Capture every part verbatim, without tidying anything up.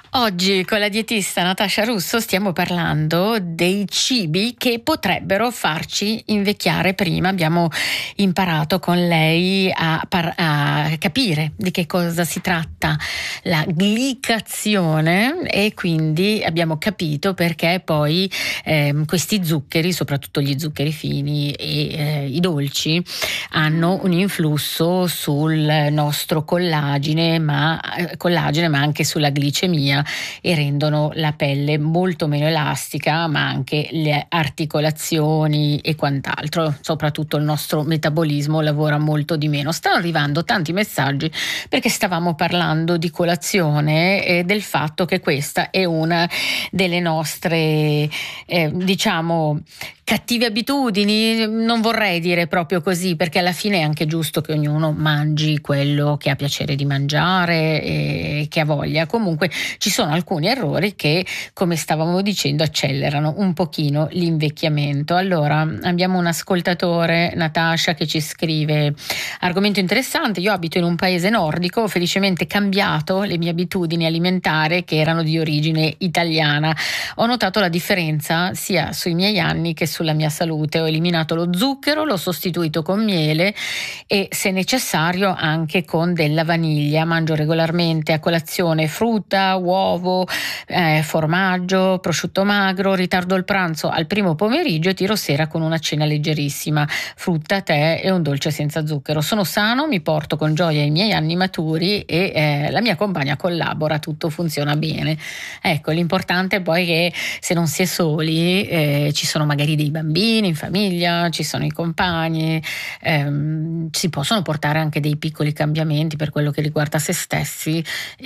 Oggi con la dietista Natascia Russo stiamo parlando dei cibi che potrebbero farci invecchiare prima. Abbiamo imparato con lei a, par- a capire di che cosa si tratta la glicazione e quindi abbiamo capito perché poi eh, questi zuccheri, soprattutto gli zuccheri fini e eh, i dolci, hanno un influsso sul nostro collagene, ma, eh, collagene, ma anche sulla glicemia, e rendono la pelle molto meno elastica, ma anche le articolazioni e quant'altro. Soprattutto il nostro metabolismo lavora molto di meno. Stanno arrivando tanti messaggi perché stavamo parlando di colazione e del fatto che questa è una delle nostre eh, diciamo cattive abitudini. Non vorrei dire proprio così, perché alla fine è anche giusto che ognuno mangi quello che ha piacere di mangiare e che ha voglia. Comunque ci sono alcuni errori che, come stavamo dicendo, accelerano un pochino l'invecchiamento. Allora abbiamo un ascoltatore, Natascia, che ci scrive: argomento interessante, io abito in un paese nordico, ho felicemente cambiato le mie abitudini alimentari che erano di origine italiana. Ho notato la differenza sia sui miei anni che sulla mia salute. Ho eliminato lo zucchero, l'ho sostituito con miele e, se necessario, anche con della vaniglia. Mangio regolarmente a colazione frutta, uovo, eh, formaggio, prosciutto magro, ritardo il pranzo al primo pomeriggio e tiro sera con una cena leggerissima, frutta, tè e un dolce senza zucchero. Sono sano, mi porto con gioia i miei anni maturi e eh, la mia compagna collabora, tutto funziona bene. Ecco, l'importante è poi che se non si è soli, eh, ci sono magari dei bambini in famiglia, ci sono i compagni, ehm, si possono portare anche dei piccoli cambiamenti per quello che riguarda se stessi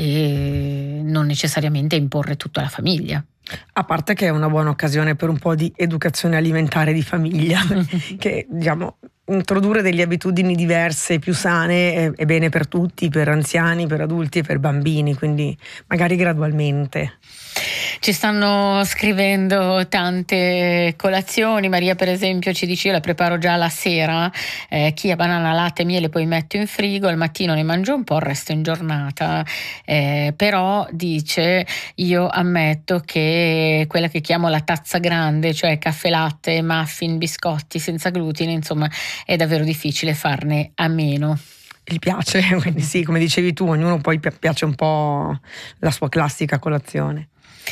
e non necessariamente imporre tutto alla famiglia. A parte che è una buona occasione per un po' di educazione alimentare di famiglia, che diciamo introdurre delle abitudini diverse, più sane, è, è bene per tutti, per anziani, per adulti e per bambini, quindi magari gradualmente. Ci stanno scrivendo tante colazioni. Maria, per esempio, ci dice: io la preparo già la sera, eh, chia, banana, latte, miele, poi metto in frigo, al mattino ne mangio un po', il resto in giornata. Eh, però dice: io ammetto che quella che chiamo la tazza grande, cioè caffè, latte, muffin, biscotti senza glutine, insomma, è davvero difficile farne a meno. Gli piace, quindi sì, come dicevi tu, ognuno poi piace un po' la sua classica colazione.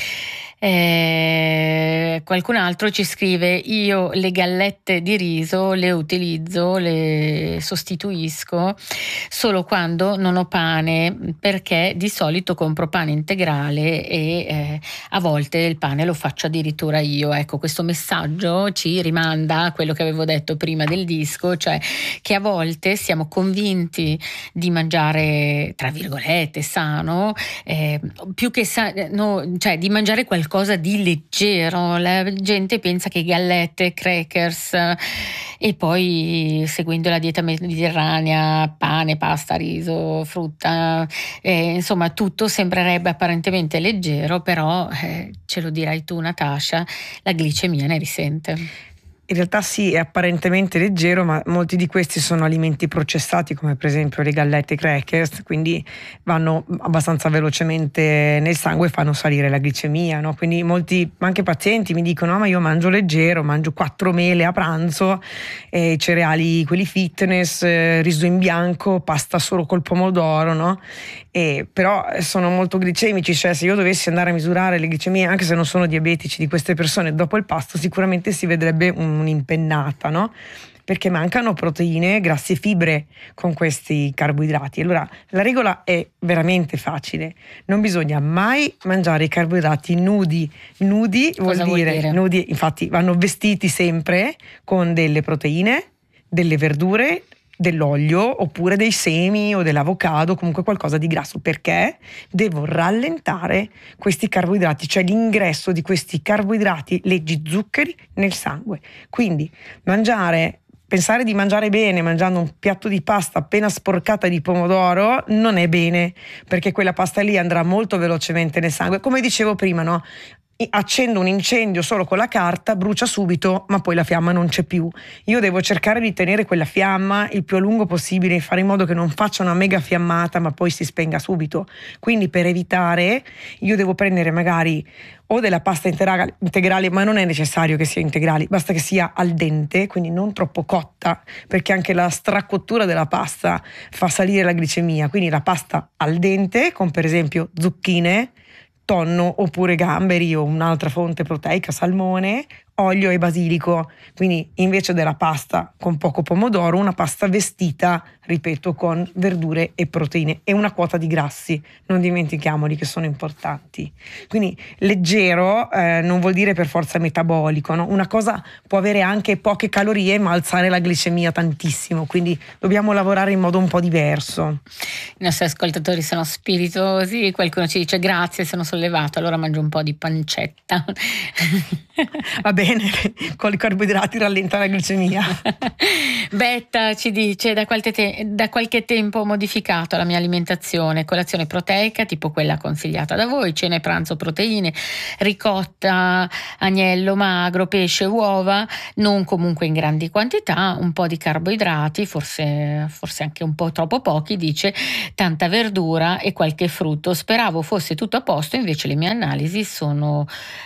Eh, qualcun altro ci scrive: io le gallette di riso le utilizzo, le sostituisco solo quando non ho pane, perché di solito compro pane integrale e eh, a volte il pane lo faccio addirittura io. Ecco, questo messaggio ci rimanda a quello che avevo detto prima del disco, cioè che a volte siamo convinti di mangiare, tra virgolette, sano, eh, più che sa- no, cioè di mangiare qualcosa cosa di leggero. La gente pensa che gallette, crackers e poi, seguendo la dieta mediterranea, pane, pasta, riso, frutta, eh, insomma tutto sembrerebbe apparentemente leggero, però eh, ce lo dirai tu, Natascia, la glicemia ne risente. In realtà sì, è apparentemente leggero, ma molti di questi sono alimenti processati, come per esempio le gallette, i crackers, quindi vanno abbastanza velocemente nel sangue e fanno salire la glicemia, no? Quindi molti, anche pazienti, mi dicono: no, ma io mangio leggero, mangio quattro mele a pranzo, eh, cereali quelli fitness, eh, riso in bianco, pasta solo col pomodoro, no? E, però sono molto glicemici, cioè se io dovessi andare a misurare le glicemie, anche se non sono diabetici, di queste persone dopo il pasto, sicuramente si vedrebbe un un'impennata, no? Perché mancano proteine, grassi e fibre con questi carboidrati. Allora la regola è veramente facile: non bisogna mai mangiare i carboidrati nudi. Nudi vuol Cosa dire, vuol dire? nudi, infatti vanno vestiti sempre con delle proteine, delle verdure, dell'olio oppure dei semi o dell'avocado, comunque qualcosa di grasso, perché devo rallentare questi carboidrati, cioè l'ingresso di questi carboidrati, leggi zuccheri, nel sangue. Quindi mangiare, pensare di mangiare bene mangiando un piatto di pasta appena sporcata di pomodoro non è bene, perché quella pasta lì andrà molto velocemente nel sangue. Come dicevo prima, no? accendo un incendio solo con la carta, brucia subito, ma poi la fiamma non c'è più. Io devo cercare di tenere quella fiamma il più a lungo possibile, fare in modo che non faccia una mega fiammata ma poi si spenga subito. Quindi per evitare io devo prendere magari o della pasta integrale, integrale, ma non è necessario che sia integrale, basta che sia al dente, quindi non troppo cotta, perché anche la stracottura della pasta fa salire la glicemia. Quindi la pasta al dente con per esempio zucchine, tonno oppure gamberi o un'altra fonte proteica, salmone, olio e basilico. Quindi invece della pasta con poco pomodoro, una pasta vestita, ripeto, con verdure e proteine e una quota di grassi, non dimentichiamoli che sono importanti. Quindi leggero eh, non vuol dire per forza metabolico, no? Una cosa può avere anche poche calorie ma alzare la glicemia tantissimo, quindi dobbiamo lavorare in modo un po' diverso. I nostri ascoltatori sono spiritosi, qualcuno ci dice grazie, sono sollevato, allora mangio un po' di pancetta. Va bene, con i carboidrati rallenta la glicemia. Betta ci dice da qualche, te- da qualche tempo ho modificato la mia alimentazione, colazione proteica tipo quella consigliata da voi, cena e pranzo proteine, ricotta, agnello magro, pesce, uova, non comunque in grandi quantità, un po' di carboidrati, forse, forse anche un po' troppo pochi, dice, tanta verdura e qualche frutto. Speravo fosse tutto a posto, invece le mie analisi sono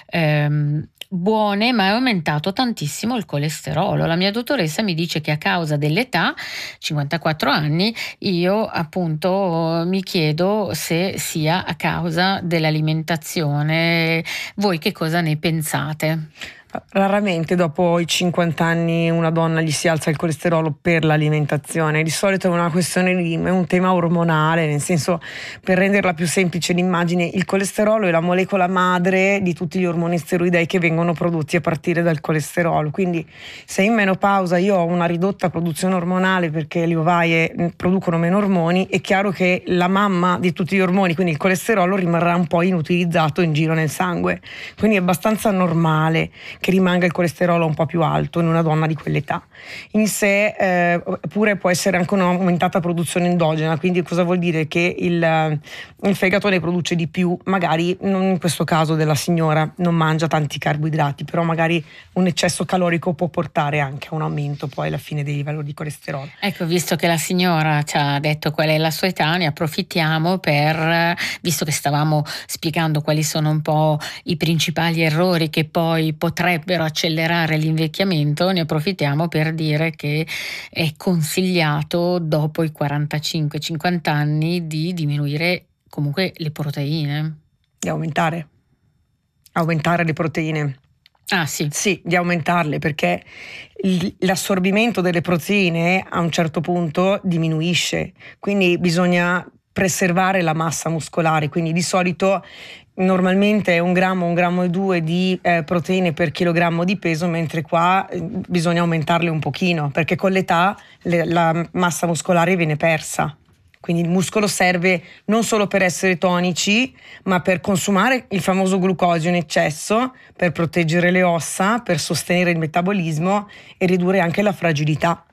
ehm, buone, ma è aumentato tantissimo il colesterolo. La mia dottoressa mi dice che a causa dell'età, cinquantaquattro anni, io appunto mi chiedo se sia a causa dell'alimentazione. Voi che cosa ne pensate? Raramente dopo i cinquanta anni una donna gli si alza il colesterolo per l'alimentazione, di solito è una questione di, è un tema ormonale, nel senso, per renderla più semplice l'immagine, il colesterolo è la molecola madre di tutti gli ormoni steroidei che vengono prodotti a partire dal colesterolo. Quindi se in menopausa io ho una ridotta produzione ormonale perché le ovaie producono meno ormoni, è chiaro che la mamma di tutti gli ormoni, quindi il colesterolo, rimarrà un po' inutilizzato in giro nel sangue, quindi è abbastanza normale che rimanga il colesterolo un po' più alto in una donna di quell'età. In sé eh, pure può essere anche un'aumentata produzione endogena, quindi cosa vuol dire? Che il, il fegato ne produce di più, magari non in questo caso della signora non mangia tanti carboidrati, però magari un eccesso calorico può portare anche a un aumento poi alla fine dei valori di colesterolo. Ecco, visto che la signora ci ha detto qual è la sua età, ne approfittiamo per, visto che stavamo spiegando quali sono un po' i principali errori che poi potrebbero accelerare l'invecchiamento, ne approfittiamo per dire che è consigliato dopo i quarantacinque cinquanta anni di diminuire comunque le proteine. Di aumentare, aumentare le proteine. Ah sì. Sì, di aumentarle, perché l'assorbimento delle proteine a un certo punto diminuisce, quindi bisogna preservare la massa muscolare, quindi di solito normalmente è un grammo, un grammo e due di eh, proteine per chilogrammo di peso, mentre qua eh, bisogna aumentarle un pochino, perché con l'età le, la massa muscolare viene persa. Quindi il muscolo serve non solo per essere tonici, ma per consumare il famoso glucosio in eccesso, per proteggere le ossa, per sostenere il metabolismo e ridurre anche la fragilità.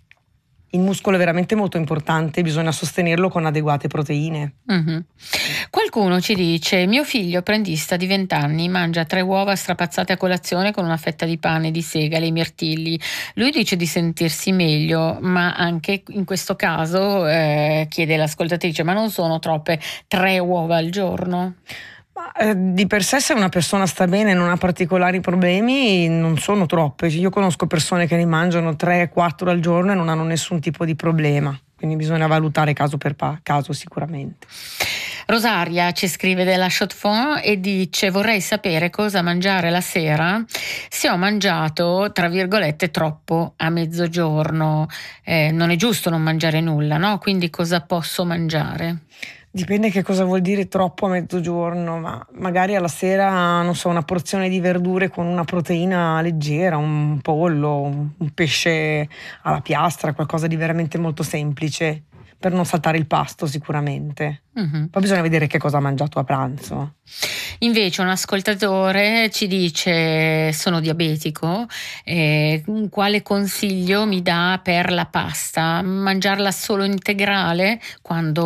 Il muscolo è veramente molto importante, bisogna sostenerlo con adeguate proteine. Mm-hmm. Qualcuno ci dice: mio figlio apprendista di venti anni mangia tre uova strapazzate a colazione con una fetta di pane di segale e mirtilli. Lui dice di sentirsi meglio, ma anche in questo caso eh, chiede l'ascoltatrice: ma non sono troppe tre uova al giorno? Ma, eh, di per sé, se una persona sta bene e non ha particolari problemi, non sono troppe. Io conosco persone che ne mangiano tre quattro al giorno e non hanno nessun tipo di problema, quindi bisogna valutare caso per pa- caso sicuramente. Rosaria ci scrive della Chaux-de-Fonds e dice: vorrei sapere cosa mangiare la sera se ho mangiato, tra virgolette, troppo a mezzogiorno. Eh, non è giusto non mangiare nulla, no? Quindi cosa posso mangiare? Dipende che cosa vuol dire troppo a mezzogiorno, ma magari alla sera, non so, una porzione di verdure con una proteina leggera, un pollo, un pesce alla piastra, qualcosa di veramente molto semplice, per non saltare il pasto sicuramente. Mm-hmm. Poi bisogna vedere che cosa ha mangiato a pranzo. Invece un ascoltatore ci dice: sono diabetico, eh, quale consiglio mi dà per la pasta? Mangiarla solo integrale quando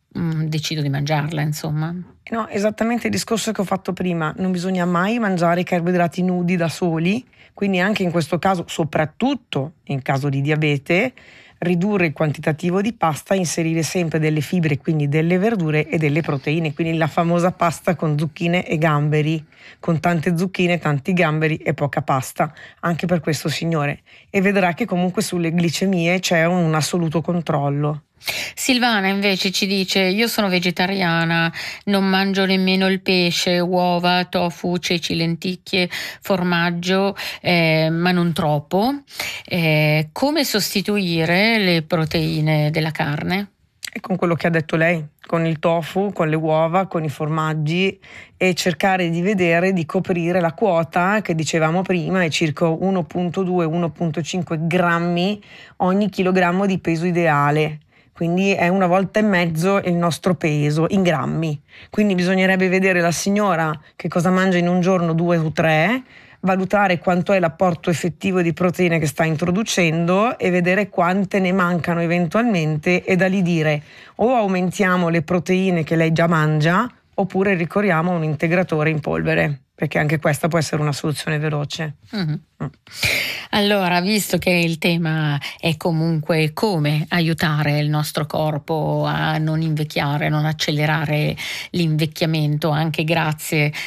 mh, decido di mangiarla, insomma. No, esattamente il discorso che ho fatto prima, non bisogna mai mangiare i carboidrati nudi da soli, quindi anche in questo caso, soprattutto in caso di diabete, ridurre il quantitativo di pasta, inserire sempre delle fibre, quindi delle verdure e delle proteine, quindi la famosa pasta con zucchine e gamberi, con tante zucchine, tanti gamberi e poca pasta, anche per questo signore. E vedrà che comunque sulle glicemie c'è un assoluto controllo. Silvana invece ci dice: io sono vegetariana, non mangio nemmeno il pesce, uova, tofu, ceci, lenticchie, formaggio, eh, ma non troppo. Eh, come sostituire le proteine della carne? E con quello che ha detto lei, con il tofu, con le uova, con i formaggi, e cercare di vedere di coprire la quota che dicevamo prima, è circa uno virgola due uno virgola cinque grammi ogni chilogrammo di peso ideale. Quindi è una volta e mezzo il nostro peso in grammi. Quindi bisognerebbe vedere la signora che cosa mangia in un giorno, due o tre, valutare quanto è l'apporto effettivo di proteine che sta introducendo e vedere quante ne mancano eventualmente, e da lì dire o aumentiamo le proteine che lei già mangia oppure ricorriamo a un integratore in polvere, perché anche questa può essere una soluzione veloce. Mm-hmm. Allora, visto che il tema è comunque come aiutare il nostro corpo a non invecchiare, non accelerare l'invecchiamento, anche grazie